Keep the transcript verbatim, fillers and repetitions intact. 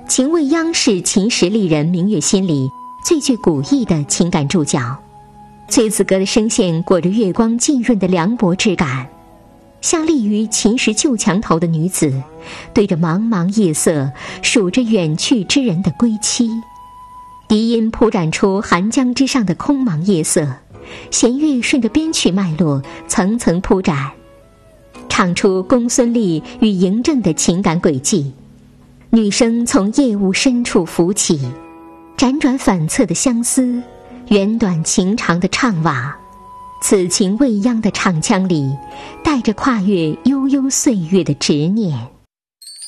秦未央是秦时丽人明月心里最具古意的情感注脚。崔子格的声线裹着月光浸润的凉薄之感，像立于秦时旧墙头的女子，对着茫茫夜色数着远去之人的归期。笛音铺展出寒江之上的空茫夜色，弦乐顺着编曲脉络层层铺展，唱出公孙丽与嬴政的情感轨迹。女声从夜雾深处浮起，辗转反侧的相思，远短情长的唱瓦，此情未央的唱腔里带着跨越悠悠岁月的执念。